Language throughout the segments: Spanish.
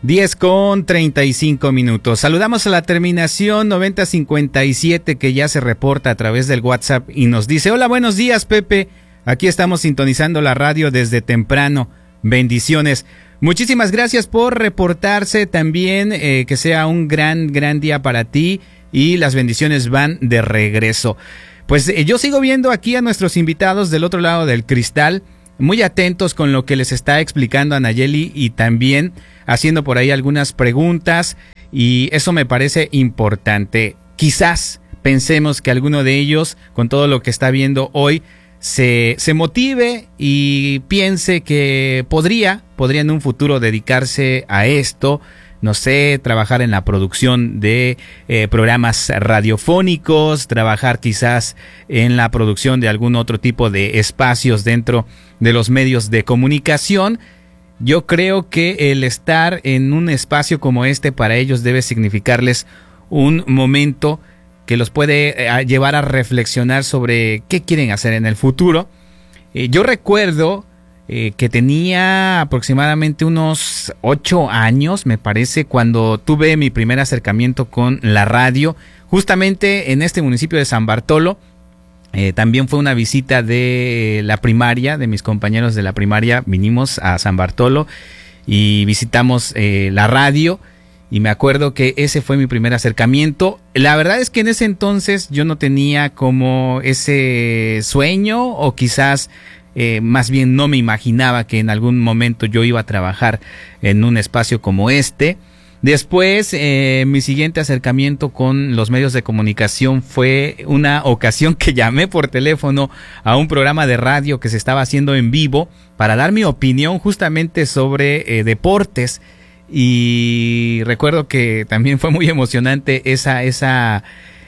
10:35. Saludamos a la terminación 9057 que ya se reporta a través del WhatsApp y nos dice: hola, buenos días, Pepe. Aquí estamos sintonizando la radio desde temprano. Bendiciones. Muchísimas gracias por reportarse también. Que sea un gran día para ti y las bendiciones van de regreso. Pues yo sigo viendo aquí a nuestros invitados del otro lado del cristal, muy atentos con lo que les está explicando Anayeli y también haciendo por ahí algunas preguntas, y eso me parece importante. Quizás pensemos que alguno de ellos, con todo lo que está viendo hoy, se motive y piense que podría en un futuro dedicarse a esto. No sé, trabajar en la producción de programas radiofónicos, trabajar quizás en la producción de algún otro tipo de espacios dentro de los medios de comunicación. Yo creo que el estar en un espacio como este para ellos debe significarles un momento que los puede llevar a reflexionar sobre qué quieren hacer en el futuro. Yo recuerdo que tenía aproximadamente unos 8 años, me parece, cuando tuve mi primer acercamiento con la radio, justamente en este municipio de San Bartolo. También fue una visita de la primaria, de mis compañeros de la primaria. Vinimos a San Bartolo y visitamos la radio, y me acuerdo que ese fue mi primer acercamiento. La verdad es que en ese entonces yo no tenía como ese sueño, o quizás más bien no me imaginaba que en algún momento yo iba a trabajar en un espacio como este. Después, mi siguiente acercamiento con los medios de comunicación fue una ocasión que llamé por teléfono a un programa de radio que se estaba haciendo en vivo para dar mi opinión justamente sobre deportes. Y recuerdo que también fue muy emocionante esa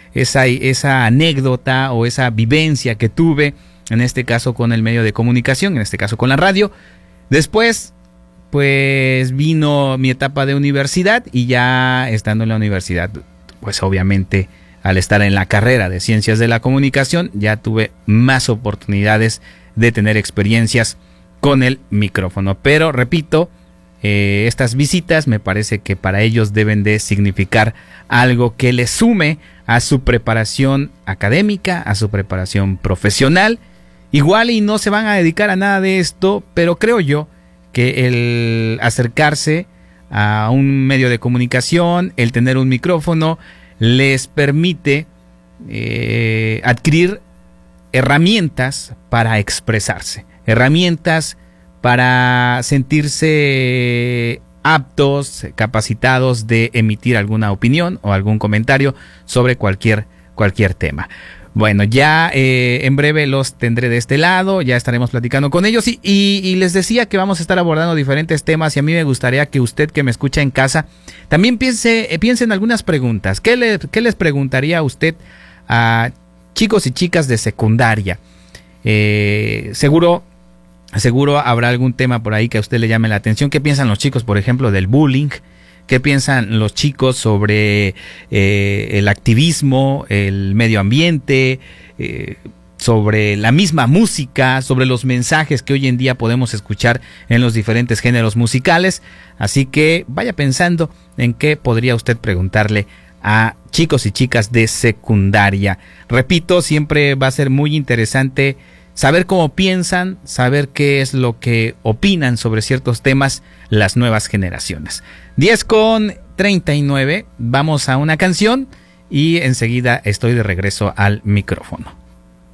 anécdota o esa vivencia que tuve, en este caso con el medio de comunicación, en este caso con la radio. Después, pues vino mi etapa de universidad, y ya estando en la universidad, pues obviamente al estar en la carrera de Ciencias de la Comunicación, ya tuve más oportunidades de tener experiencias con el micrófono. Pero repito, estas visitas me parece que para ellos deben de significar algo que les sume a su preparación académica, a su preparación profesional. Igual y no se van a dedicar a nada de esto, pero creo yo que el acercarse a un medio de comunicación, el tener un micrófono, les permite adquirir herramientas para expresarse, herramientas para sentirse aptos, capacitados de emitir alguna opinión o algún comentario sobre cualquier tema. Bueno, ya en breve los tendré de este lado, ya estaremos platicando con ellos y les decía que vamos a estar abordando diferentes temas, y a mí me gustaría que usted que me escucha en casa también piense en algunas preguntas. ¿Qué les preguntaría a usted a chicos y chicas de secundaria? Seguro habrá algún tema por ahí que a usted le llame la atención. ¿Qué piensan los chicos, por ejemplo, del bullying? ¿Qué piensan los chicos sobre el activismo, el medio ambiente, sobre la misma música, sobre los mensajes que hoy en día podemos escuchar en los diferentes géneros musicales? Así que vaya pensando en qué podría usted preguntarle a chicos y chicas de secundaria. Repito, siempre va a ser muy interesante saber cómo piensan, saber qué es lo que opinan sobre ciertos temas las nuevas generaciones. 10:39, vamos a una canción y enseguida estoy de regreso al micrófono.